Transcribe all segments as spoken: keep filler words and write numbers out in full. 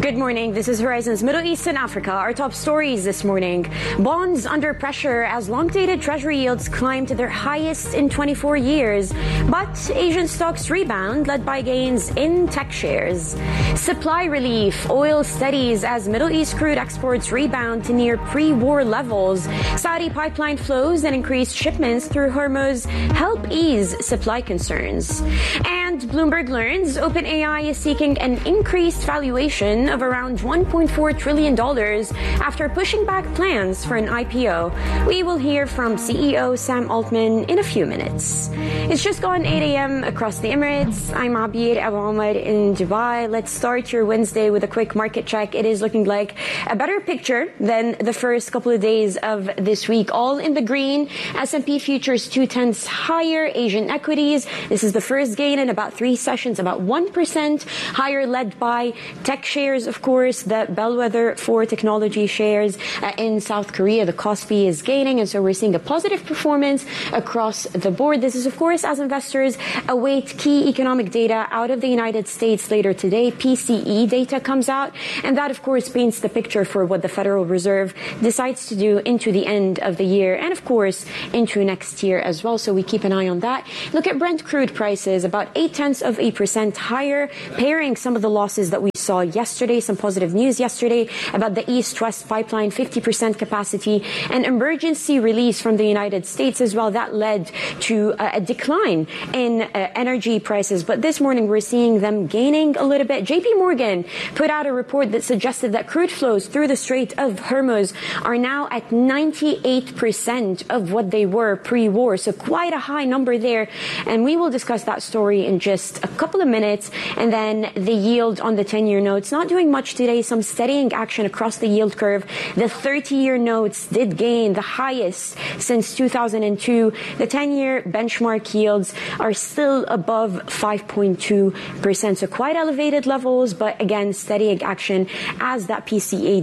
Good morning. This is Horizon's Middle East and Africa. Our top stories this morning. Bonds under pressure as long-dated treasury yields climb to their highest in twenty-four years. But Asian stocks rebound, led by gains in tech shares. Supply relief. Oil steadies as Middle East crude exports rebound to near pre-war levels. Saudi pipeline flows and increased shipments through Hormuz help ease supply concerns. And Bloomberg learns OpenAI is seeking an increased valuation of around one point four trillion dollars after pushing back plans for an I P O. We will hear from C E O Sam Altman in a few minutes. It's just gone eight a.m. across the Emirates. I'm Abir Abu Omar in Dubai. Let's start your Wednesday with a quick market check. It is looking like a better picture than the first couple of days of this week. All in the green. S and P futures two tenths higher. Asian equities. This is the first gain in about three sessions, about one percent higher, led by tech shares. Of course, the bellwether for technology shares uh, in South Korea. The Kospi is gaining, and so we're seeing a positive performance across the board. This is, of course, as investors await key economic data out of the United States later today. P C E data comes out, and that, of course, paints the picture for what the Federal Reserve decides to do into the end of the year and, of course, into next year as well. So we keep an eye on that. Look at Brent crude prices, about eight tenths of a percent higher, pairing some of the losses that we saw yesterday. Some positive news yesterday about the East-West pipeline, fifty percent capacity, and emergency release from the United States as well. That led to uh, a decline in uh, energy prices. But this morning, we're seeing them gaining a little bit. J P Morgan put out a report that suggested that crude flows through the Strait of Hormuz are now at ninety-eight percent of what they were pre-war. So quite a high number there. And we will discuss that story in just a couple of minutes. And then the yield on the ten-year notes, not doing much today, some steadying action across the yield curve. The thirty-year notes did gain the highest since two thousand two. The ten-year benchmark yields are still above five point two percent. So quite elevated levels, but again, steadying action as that P C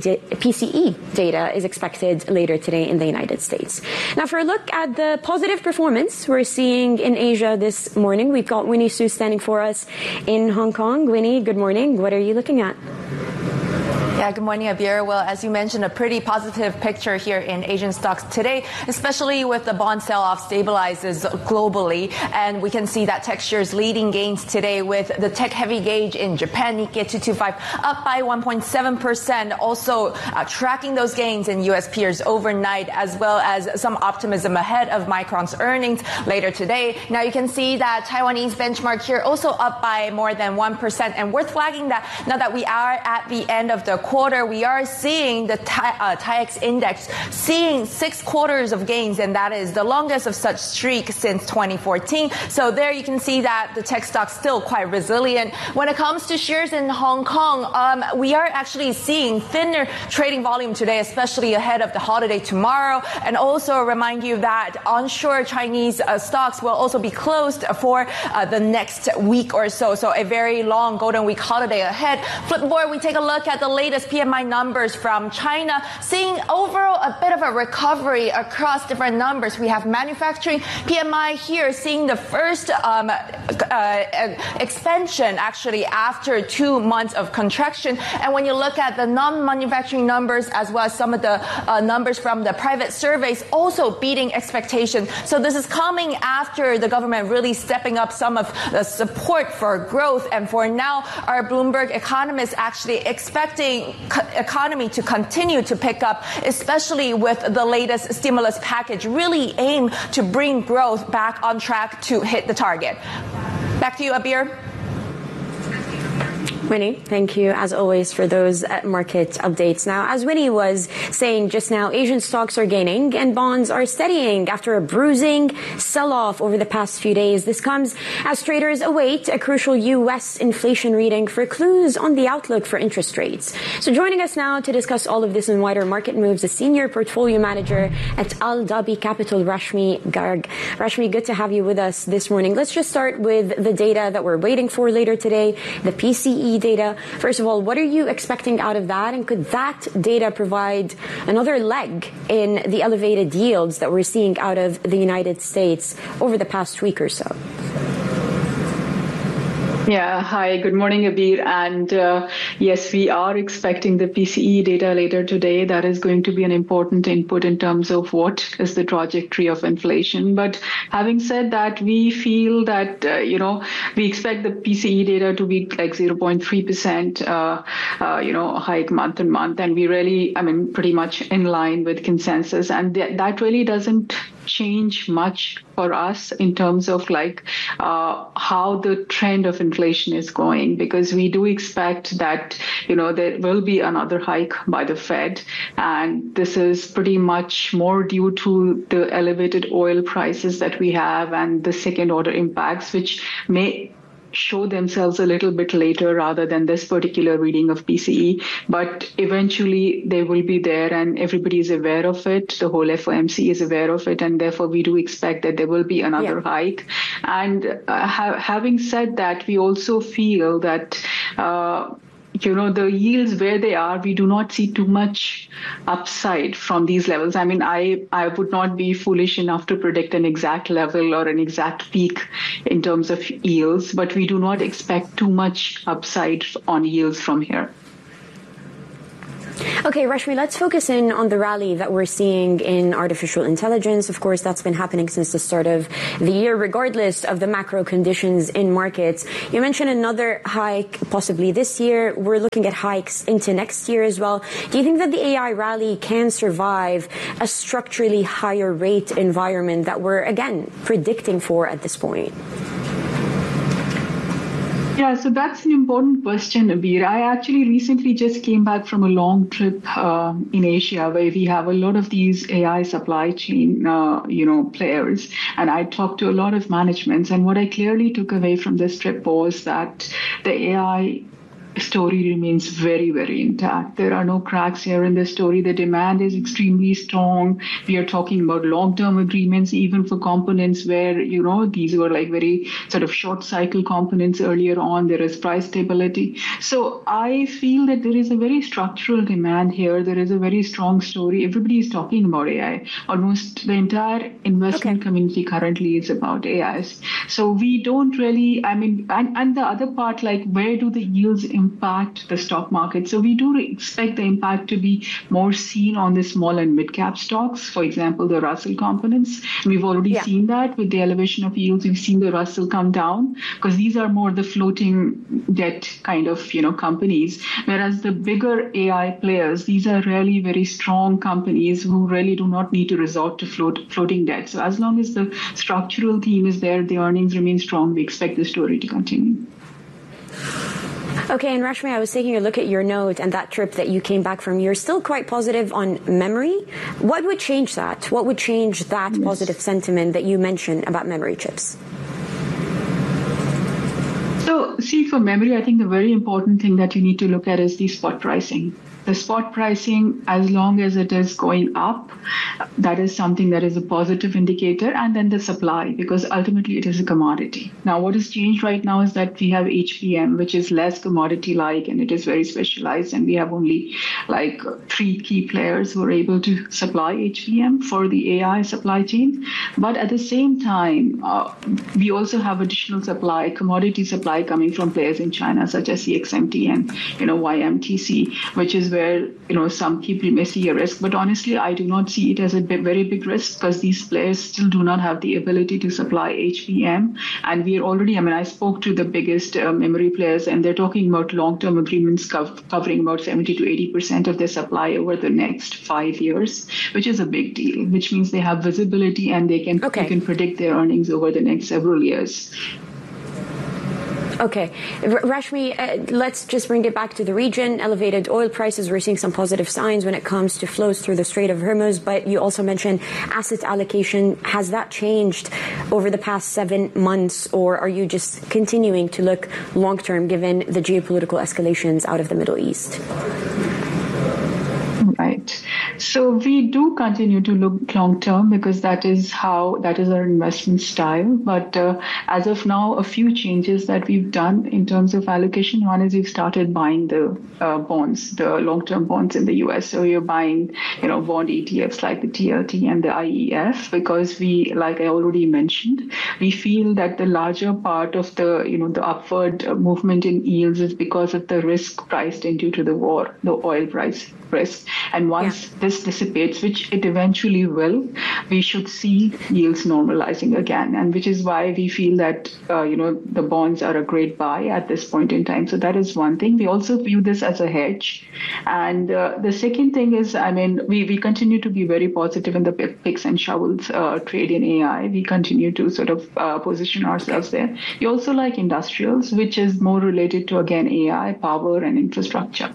E data is expected later today in the United States. Now, for a look at the positive performance we're seeing in Asia this morning, we've got Winnie Su standing for us in Hong Kong. Winnie, good morning. What are you looking at? Yeah, good morning, Abir. Well, as you mentioned, a pretty positive picture here in Asian stocks today, especially with the bond sell-off stabilizes globally. And we can see that tech shares leading gains today with the tech-heavy gauge in Japan, Nikkei two twenty-five, up by one point seven percent. Also uh, tracking those gains in U S peers overnight, as well as some optimism ahead of Micron's earnings later today. Now you can see that Taiwanese benchmark here also up by more than one percent. And worth flagging that now that we are at the end of the quarter, we are seeing the uh, T I E X index seeing six quarters of gains, and that is the longest of such streak since twenty fourteen. So there you can see that the tech stock's still quite resilient. When it comes to shares in Hong Kong, um, we are actually seeing thinner trading volume today, especially ahead of the holiday tomorrow. And also remind you that onshore Chinese uh, stocks will also be closed for uh, the next week or so. So a very long Golden Week holiday ahead. Flipboard, we take a look at the latest P M I numbers from China, seeing overall a bit of a recovery across different numbers. We have manufacturing P M I here seeing the first um, uh, expansion actually after two months of contraction. And when you look at the non-manufacturing numbers as well as some of the uh, numbers from the private surveys, also beating expectations. So this is coming after the government really stepping up some of the support for growth. And for now, our Bloomberg economists actually expecting economy to continue to pick up, especially with the latest stimulus package, really aim to bring growth back on track to hit the target. Back to you, Abir. Winnie, thank you, as always, for those market updates. Now, as Winnie was saying just now, Asian stocks are gaining and bonds are steadying after a bruising sell-off over the past few days. This comes as traders await a crucial U S inflation reading for clues on the outlook for interest rates. So joining us now to discuss all of this and wider market moves, a senior portfolio manager at Al Dhabi Capital, Rashmi Garg. Rashmi, good to have you with us this morning. Let's just start with the data that we're waiting for later today, the P C E data. First of all, what are you expecting out of that? And could that data provide another leg in the elevated yields that we're seeing out of the United States over the past week or so? Yeah, hi, good morning, Abir. And uh, yes, we are expecting the P C E data later today. That is going to be an important input in terms of what is the trajectory of inflation. But having said that, we feel that, uh, you know, we expect the P C E data to be like zero point three percent, uh, uh, you know, hike month on month. And we really, I mean, pretty much in line with consensus. And th- that really doesn't change much for us in terms of like uh, how the trend of inflation is going, because we do expect that, you know, there will be another hike by the Fed. And this is pretty much more due to the elevated oil prices that we have and the second order impacts, which may show themselves a little bit later rather than this particular reading of P C E. But eventually they will be there and everybody is aware of it. The whole F O M C is aware of it. And therefore we do expect that there will be another yeah. hike. And uh, ha- having said that, we also feel that uh, you know, the yields where they are, we do not see too much upside from these levels. I mean, I, I would not be foolish enough to predict an exact level or an exact peak in terms of yields, but we do not expect too much upside on yields from here. Okay, Rashmi, let's focus in on the rally that we're seeing in artificial intelligence. Of course, that's been happening since the start of the year, regardless of the macro conditions in markets. You mentioned another hike possibly this year. We're looking at hikes into next year as well. Do you think that the A I rally can survive a structurally higher rate environment that we're, again, predicting for at this point? Yeah, so that's an important question, Abir. I actually recently just came back from a long trip uh, in Asia where we have a lot of these A I supply chain, uh, you know, players. And I talked to a lot of managements. And what I clearly took away from this trip was that the A I story remains very, very intact. There are no cracks here in the story. The demand is extremely strong. We are talking about long-term agreements, even for components where, you know, these were like very sort of short cycle components earlier on. There is price stability. So I feel that there is a very structural demand here. There is a very strong story. Everybody is talking about A I. Almost the entire investment okay. community currently is about A Is. So we don't really, I mean, and, and the other part, like where do the yields impact the stock market? So we do expect the impact to be more seen on the small and mid-cap stocks, for example, the Russell components. We've already yeah. seen that with the elevation of yields. We've seen the Russell come down because these are more the floating debt kind of, you know, companies, whereas the bigger A I players, these are really very strong companies who really do not need to resort to float, floating debt. So as long as the structural theme is there, the earnings remain strong, we expect the story to continue. Okay, and Rashmi, I was taking a look at your note and that trip that you came back from. You're still quite positive on memory. What would change that? What would change that yes. positive sentiment that you mentioned about memory chips? So, see, for memory, I think the very important thing that you need to look at is the spot pricing. The spot pricing, as long as it is going up, that is something that is a positive indicator. And then the supply, because ultimately it is a commodity. Now, what has changed right now is that we have H B M, which is less commodity-like, and it is very specialized. And we have only like three key players who are able to supply H B M for the A I supply chain. But at the same time, uh, we also have additional supply, commodity supply coming from players in China, such as C X M T and, you know, Y M T C, which is where, you know, some people may see a risk. But honestly, I do not see it as a big, very big risk because these players still do not have the ability to supply H B M. And we are already, I mean, I spoke to the biggest uh, memory players and they're talking about long-term agreements co- covering about seventy to eighty percent of their supply over the next five years, which is a big deal, which means they have visibility and they can, okay. they can predict their earnings over the next several years. Okay. R- Rashmi, uh, let's just bring it back to the region. Elevated oil prices, we're seeing some positive signs when it comes to flows through the Strait of Hormuz, but you also mentioned asset allocation. Has that changed over the past seven months, or are you just continuing to look long-term given the geopolitical escalations out of the Middle East? Right. So we do continue to look long term because that is how, that is our investment style. But uh, as of now, a few changes that we've done in terms of allocation. One is we've started buying the uh, bonds, the long term bonds in the U S. So you're buying, you know, bond E T Fs like the T L T and the I E F because we, like I already mentioned, we feel that the larger part of the, you know, the upward movement in yields is because of the risk priced into to the war, the oil price risk. And once yeah. this dissipates, which it eventually will, we should see yields normalizing again. And which is why we feel that, uh, you know, the bonds are a great buy at this point in time. So that is one thing. We also view this as a hedge. And uh, the second thing is, I mean, we, we continue to be very positive in the picks and shovels uh, trade in A I. We continue to sort of uh, position ourselves there. We also like industrials, which is more related to, again, A I, power and infrastructure.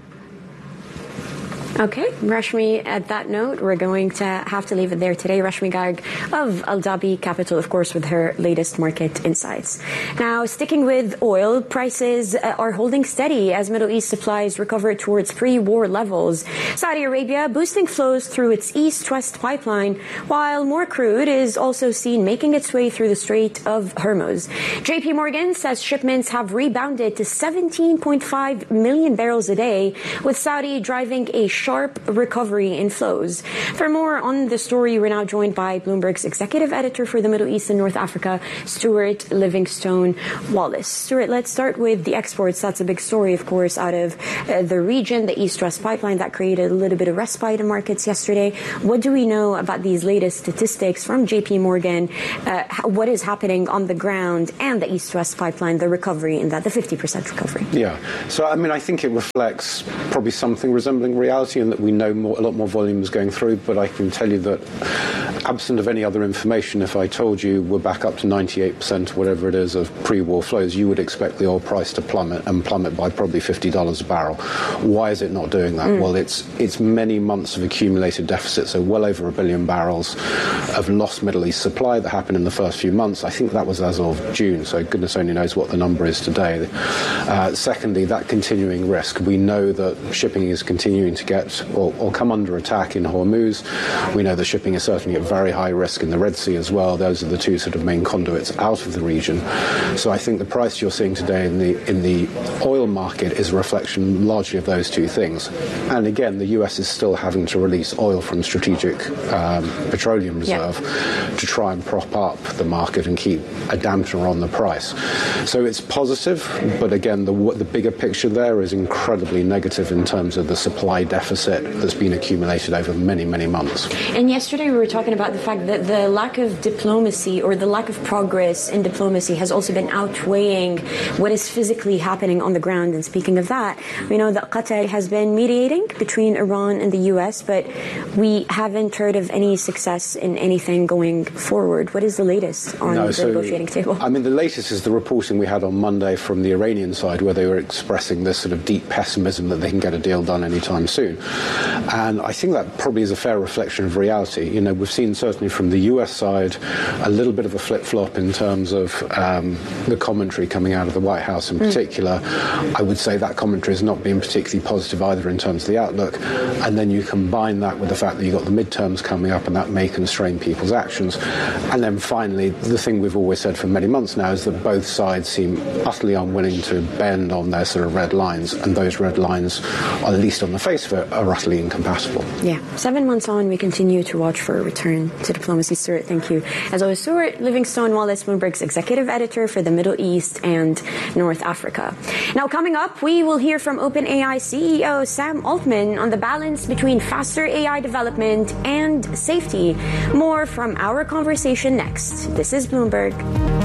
Okay, Rashmi, at that note, we're going to have to leave it there today. Rashmi Garg of Al Dhabi Capital, of course, with her latest market insights. Now, sticking with oil, prices are holding steady as Middle East supplies recover towards pre-war levels. Saudi Arabia boosting flows through its east-west pipeline, while more crude is also seen making its way through the Strait of Hormuz. J P Morgan says shipments have rebounded to seventeen point five million barrels a day, with Saudi driving a sharp recovery in flows. For more on the story, we're now joined by Bloomberg's executive editor for the Middle East and North Africa, Stuart Livingstone Wallace. Stuart, let's start with the exports. That's a big story, of course, out of uh, the region, the East-West pipeline that created a little bit of respite in markets yesterday. What do we know about these latest statistics from J P Morgan? Uh, what is happening on the ground and the East-West pipeline, the recovery in that, the fifty percent recovery? Yeah. So, I mean, I think it reflects probably something resembling reality in that we know more, a lot more volumes going through, but I can tell you that absent of any other information, if I told you we're back up to ninety-eight percent, whatever it is, of pre-war flows, you would expect the oil price to plummet and plummet by probably fifty dollars a barrel. Why is it not doing that? Mm. Well, it's it's many months of accumulated deficit, so well over a billion barrels of lost Middle East supply that happened in the first few months. I think that was as of June, so goodness only knows what the number is today. Uh, secondly, that continuing risk. We know that shipping is continuing to get Or, or come under attack in Hormuz. We know the shipping is certainly at very high risk in the Red Sea as well. Those are the two sort of main conduits out of the region. So I think the price you're seeing today in the in the oil market is a reflection largely of those two things. And again, the U S is still having to release oil from strategic um, petroleum reserve yeah. to try and prop up the market and keep a dampener on the price. So it's positive, but again, the the bigger picture there is incredibly negative in terms of the supply deficit that's been accumulated over many, many months. And yesterday we were talking about the fact that the lack of diplomacy or the lack of progress in diplomacy has also been outweighing what is physically happening on the ground. And speaking of that, we know that Qatar has been mediating between Iran and the U S, but we haven't heard of any success in anything going forward. What is the latest on no, the so, negotiating table? I mean, the latest is the reporting we had on Monday from the Iranian side, where they were expressing this sort of deep pessimism that they can get a deal done anytime soon. And I think that probably is a fair reflection of reality. You know, we've seen certainly from the U S side a little bit of a flip-flop in terms of um, the commentary coming out of the White House in particular. Mm. I would say that commentary has not been particularly positive either in terms of the outlook. And then you combine that with the fact that you've got the midterms coming up and that may constrain people's actions. And then finally, the thing we've always said for many months now is that both sides seem utterly unwilling to bend on their sort of red lines. And those red lines, at least on the face of it, are utterly incompatible. Yeah. Seven months on, we continue to watch for a return to diplomacy. Stuart, thank you. As always, Stuart Livingstone Wallace, Bloomberg's executive editor for the Middle East and North Africa. Now, coming up, we will hear from OpenAI C E O Sam Altman on the balance between faster A I development and safety. More from our conversation next. This is Bloomberg.